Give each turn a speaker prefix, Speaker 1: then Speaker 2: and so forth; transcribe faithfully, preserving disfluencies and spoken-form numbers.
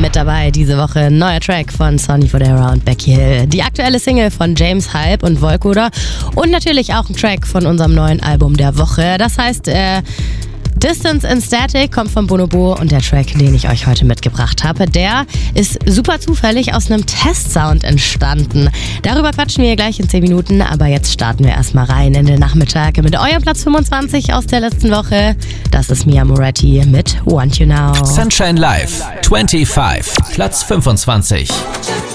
Speaker 1: mit dabei diese Woche. Neuer Track von Sonny Fodera und Becky Hill. Die aktuelle Single von James Hype und Volkoder. Und natürlich auch ein Track von unserem neuen Album der Woche. Das heißt, äh, Distance and Static kommt von Bonobo und der Track, den ich euch heute mitgebracht habe, der ist super zufällig aus einem Testsound entstanden. Darüber quatschen wir gleich in zehn Minuten, aber jetzt starten wir erstmal rein in den Nachmittag mit eurem Platz fünfundzwanzig aus der letzten Woche. Das ist Mia Moretti mit Want You Now.
Speaker 2: Sunshine Live, fünfundzwanzig, Platz fünfundzwanzig.